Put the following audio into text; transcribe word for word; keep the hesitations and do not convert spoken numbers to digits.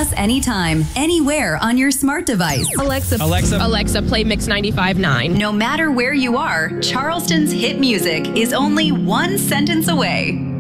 us anytime, anywhere on your smart device. Alexa, Alexa, Alexa, play Mix ninety-five point nine. No matter where you are, Charleston's hit music is only one sentence away.